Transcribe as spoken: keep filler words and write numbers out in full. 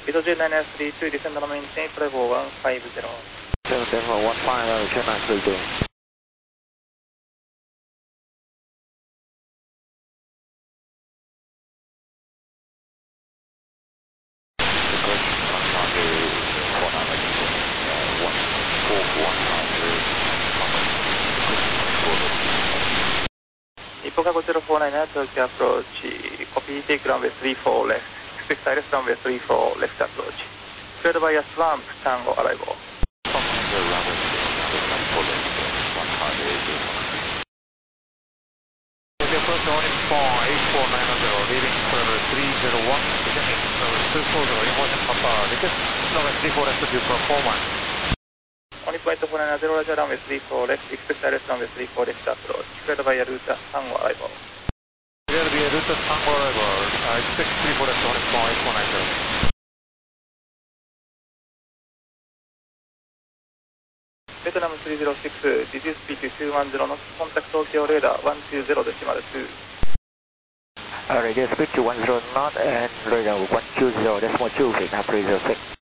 Itojet nine nine three two, descend on maintain, Bravo one five zero. seven seven one five, Jet nine three two. Ipogago zero four nine nine, Turkey approach, copy, take runway three four left, expect direct runway three four left approach. Cleared by a swamp, Tango arrival. Approach runway eight four nine zero, leaving for three zero one, descending two four zero, inversion Papa, descend runway three four left to performance. Only point four nine zero, Roger, runway three four left, expect direct runway three four left approach. Cleared by a route, Tango arrival. There will be a route to Tango arrival, I expect three four left, runway eight four nine zero. Vietnam three zero six, reduce speed to two one zero knots, contact Tokyo radar one two zero decimal two. Uh, reduce speed to one zero knot and radar one two zero decimal two, Vietnam three zero six.